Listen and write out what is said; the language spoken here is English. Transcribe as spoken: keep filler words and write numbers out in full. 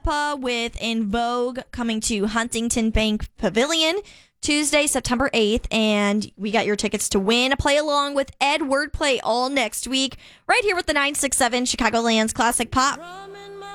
with In Vogue coming to Huntington Bank Pavilion Tuesday, September eighth. And we got your tickets to win. Play along with Ed Wordplay all next week, right here with the nine six seven Chicagoland's Classic Pop.